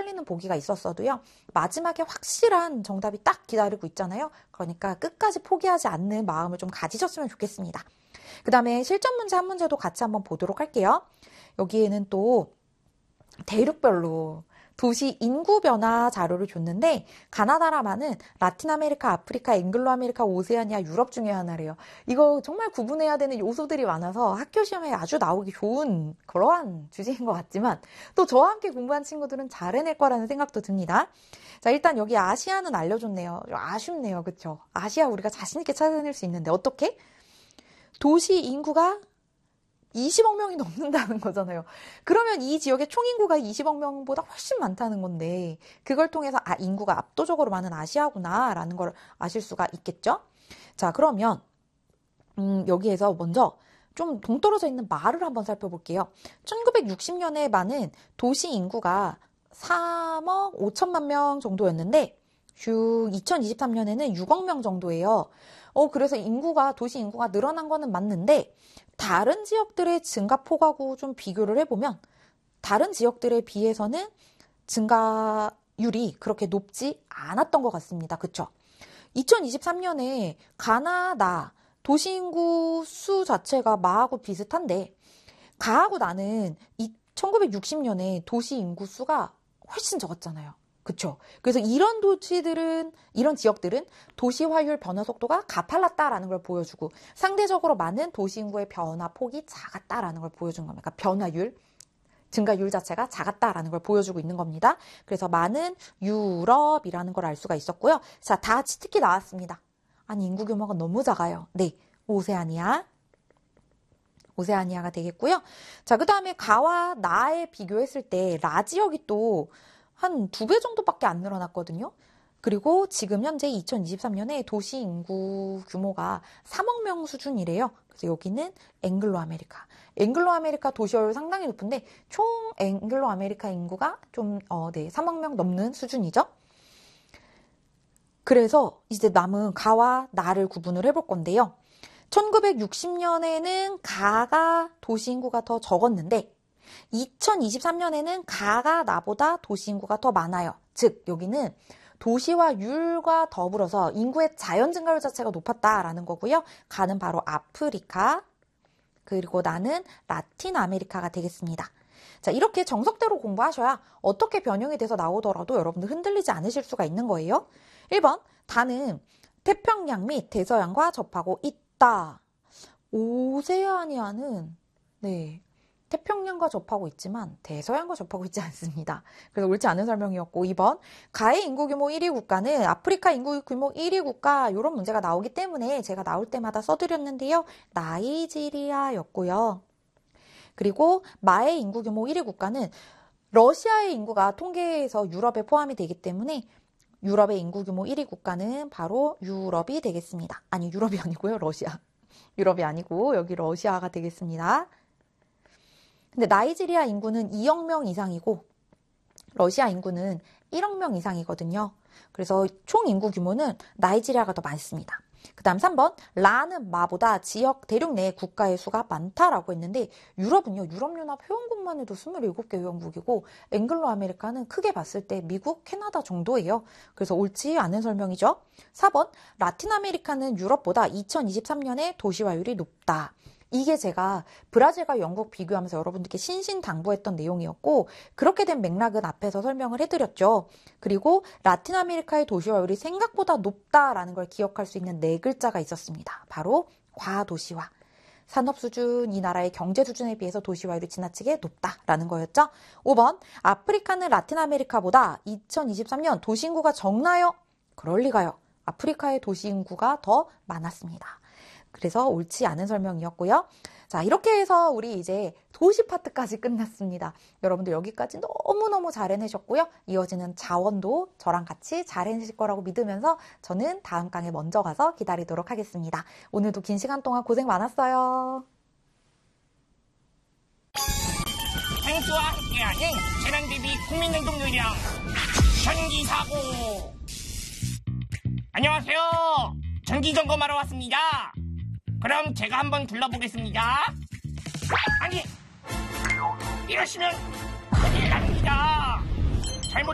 헷갈리는 보기가 있었어도요. 마지막에 확실한 정답이 딱 기다리고 있잖아요. 그러니까 끝까지 포기하지 않는 마음을 좀 가지셨으면 좋겠습니다. 그 다음에 실전 문제 한 문제도 같이 한번 보도록 할게요. 여기에는 또 대륙별로 도시 인구 변화 자료를 줬는데 가나다라마는 라틴 아메리카, 아프리카, 앵글로 아메리카, 오세아니아, 유럽 중에 하나래요. 이거 정말 구분해야 되는 요소들이 많아서 학교 시험에 아주 나오기 좋은 그러한 주제인 것 같지만 또 저와 함께 공부한 친구들은 잘 해낼 거라는 생각도 듭니다. 자, 일단 여기 아시아는 알려줬네요. 아쉽네요. 그쵸? 아시아 우리가 자신 있게 찾아낼 수 있는데 어떻게? 도시 인구가 20억 명이 넘는다는 거잖아요. 그러면 이 지역의 총인구가 20억 명보다 훨씬 많다는 건데 그걸 통해서 인구가 압도적으로 많은 아시아구나 라는 걸 아실 수가 있겠죠. 자, 그러면 여기에서 먼저 좀 동떨어져 있는 말을 한번 살펴볼게요. 1960년에 많은 도시 인구가 3억 5천만 명 정도였는데 2023년에는 6억 명 정도예요. 그래서 도시 인구가 늘어난 거는 맞는데 다른 지역들의 증가폭하고 좀 비교를 해보면 다른 지역들에 비해서는 증가율이 그렇게 높지 않았던 것 같습니다. 그쵸? 2023년에 가나다 도시 인구 수 자체가 마하고 비슷한데 가하고 나는 1960년에 도시 인구 수가 훨씬 적었잖아요. 그쵸? 그래서 이런 지역들은 도시화율 변화 속도가 가팔랐다라는 걸 보여주고 상대적으로 많은 도시 인구의 변화 폭이 작았다라는 걸 보여준 겁니다. 그러니까 증가율 자체가 작았다라는 걸 보여주고 있는 겁니다. 그래서 많은 유럽이라는 걸 알 수가 있었고요. 자, 다 치트키 나왔습니다. 아니, 인구 규모가 너무 작아요. 네, 오세아니아가 되겠고요. 자, 그 다음에 가와 나에 비교했을 때 라 지역이 또 한 2배 정도밖에 안 늘어났거든요. 그리고 지금 현재 2023년에 도시 인구 규모가 3억 명 수준이래요. 그래서 여기는 앵글로 아메리카 도시화율 상당히 높은데 총 앵글로 아메리카 인구가 좀 3억 명 넘는 수준이죠. 그래서 이제 남은 가와 나를 구분을 해볼 건데요. 1960년에는 가가 도시 인구가 더 적었는데 2023년에는 가가 나보다 도시 인구가 더 많아요. 즉 여기는 도시화율과 더불어서 인구의 자연 증가율 자체가 높았다라는 거고요. 가는 바로 아프리카, 그리고 나는 라틴 아메리카가 되겠습니다. 자, 이렇게 정석대로 공부하셔야 어떻게 변형이 돼서 나오더라도 여러분들 흔들리지 않으실 수가 있는 거예요. 1번, 다는 태평양 및 대서양과 접하고 있다. 오세아니아는 태평양과 접하고 있지만 대서양과 접하고 있지 않습니다. 그래서 옳지 않은 설명이었고 2번, 가의 인구 규모 1위 국가는 아프리카 인구 규모 1위 국가 이런 문제가 나오기 때문에 제가 나올 때마다 써드렸는데요. 나이지리아였고요. 그리고 마의 인구 규모 1위 국가는 러시아의 인구가 통계에서 유럽에 포함이 되기 때문에 유럽의 인구 규모 1위 국가는 바로 유럽이 되겠습니다. 아니, 유럽이 아니고요. 러시아. 유럽이 아니고 여기 러시아가 되겠습니다. 근데 나이지리아 인구는 2억 명 이상이고 러시아 인구는 1억 명 이상이거든요. 그래서 총 인구 규모는 나이지리아가 더 많습니다. 그 다음 3번, 라는 마보다 지역 대륙 내 국가의 수가 많다라고 했는데 유럽은요, 유럽연합 회원국만 해도 27개 회원국이고 앵글로 아메리카는 크게 봤을 때 미국, 캐나다 정도예요. 그래서 옳지 않은 설명이죠. 4번, 라틴 아메리카는 유럽보다 2023년에 도시화율이 높다. 이게 제가 브라질과 영국 비교하면서 여러분들께 신신당부했던 내용이었고 그렇게 된 맥락은 앞에서 설명을 해드렸죠. 그리고 라틴 아메리카의 도시화율이 생각보다 높다라는 걸 기억할 수 있는 4글자가 있었습니다. 바로 과도시화. 산업 수준, 이 나라의 경제 수준에 비해서 도시화율이 지나치게 높다라는 거였죠. 5번, 아프리카는 라틴 아메리카보다 2023년 도시인구가 적나요? 그럴 리가요. 아프리카의 도시인구가 더 많았습니다. 그래서 옳지 않은 설명이었고요. 자, 이렇게 해서 우리 이제 도시 파트까지 끝났습니다. 여러분들 여기까지 너무너무 잘 해내셨고요. 이어지는 자원도 저랑 같이 잘 해내실 거라고 믿으면서 저는 다음 강에 먼저 가서 기다리도록 하겠습니다. 오늘도 긴 시간 동안 고생 많았어요. 탱수와 함께하는 재난대비 국민행동 요령 전기사고. 안녕하세요. 전기점검하러 왔습니다. 그럼 제가 한번 둘러보겠습니다. 아니, 이러시면 큰일 납니다.